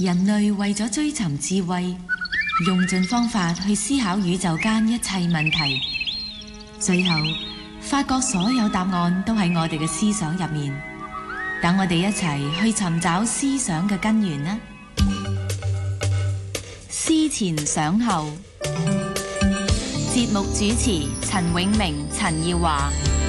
人類為咗追尋智慧，用盡方法去思考宇宙間一切問題，最後發覺所有答案都喺我哋嘅思想入面。等我哋一齊去尋找思想嘅根源啦！思前想後，節目主持陳永明、陳耀華。